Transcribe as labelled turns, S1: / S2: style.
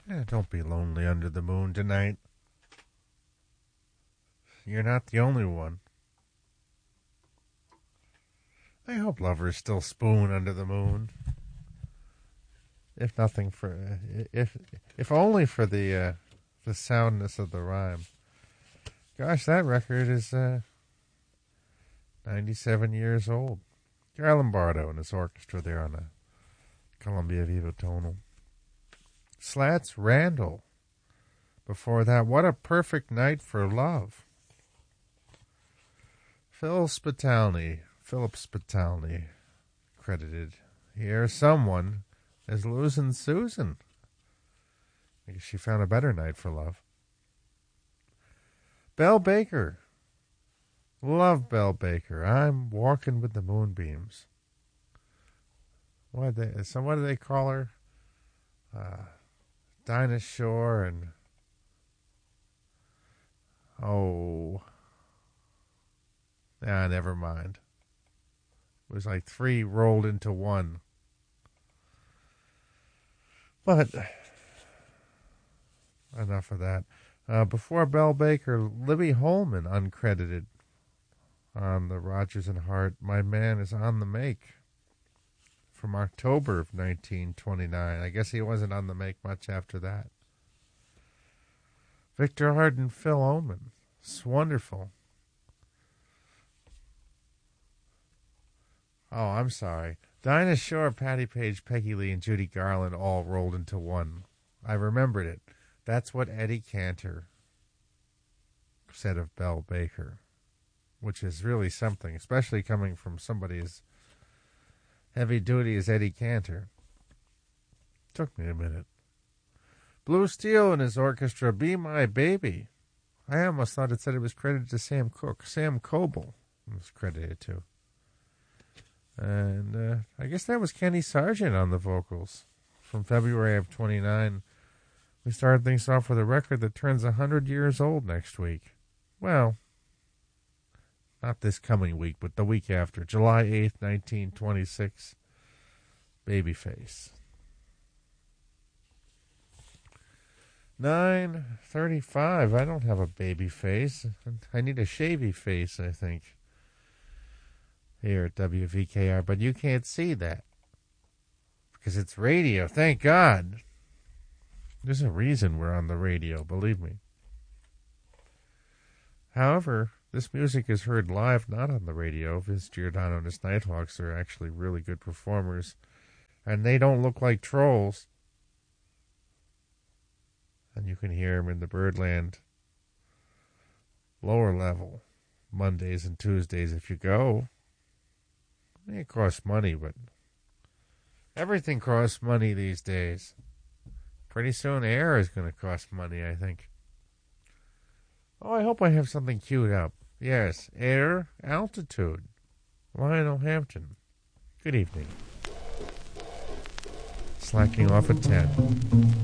S1: Don't be lonely under the moon tonight. You're not the only one. I hope lovers still spoon under the moon. If nothing for, if only for the soundness of the rhyme. Gosh, that record is 97 years old. Guy Lombardo and his orchestra there on the Columbia Viva Tonal. Slats Randall. Before that, What a Perfect Night for Love. Philip Spitalny, credited here. Someone is losing Susan. I guess she found a better night for love. Belle Baker. Love Belle Baker. I'm walking with the moonbeams. What do they call her? Dinah Shore and never mind. It was like three rolled into one. But enough of that. Before Belle Baker, Libby Holman, uncredited on the Rodgers and Hart, My Man is on the Make, from October of 1929. I guess he wasn't on the make much after that. Victor Hart and Phil Oman. It's wonderful. Oh, I'm sorry. Dinah Shore, Patti Page, Peggy Lee, and Judy Garland all rolled into one. I remembered it. That's what Eddie Cantor said of Belle Baker, which is really something, especially coming from somebody as heavy duty as Eddie Cantor. Took me a minute. Blue Steel and his orchestra, Be My Baby. I almost thought it said it was credited to Sam Cooke. Sam Coble was credited to. And I guess that was Kenny Sargent on the vocals from February of 29. We started things off with a record that turns 100 years old next week. Well, not this coming week, but the week after. July 8th, 1926. Babyface. 9:35. I don't have a baby face. I need a shavy face, I think, here at WVKR. But you can't see that because it's radio. Thank God. There's a reason we're on the radio, believe me. However, this music is heard live, not on the radio. Vince Giordano and his Nighthawks are actually really good performers, and they don't look like trolls. And you can hear them in the Birdland lower level Mondays and Tuesdays if you go. It costs money, but everything costs money these days. Pretty soon air is going to cost money, I think. Oh, I hope I have something queued up. Yes, Air Altitude, Lionel Hampton. Good evening. Slacking off at 10.